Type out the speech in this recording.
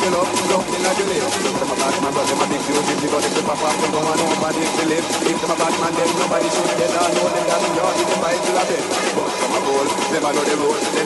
you love, love in your lips. If them a bad man, but them a big dude. If they got it to pop off, don't want nobody to live. If them a bad man, then nobody should get on. Know them that you are in the fight to la bit. But some a goal, them a know the rules.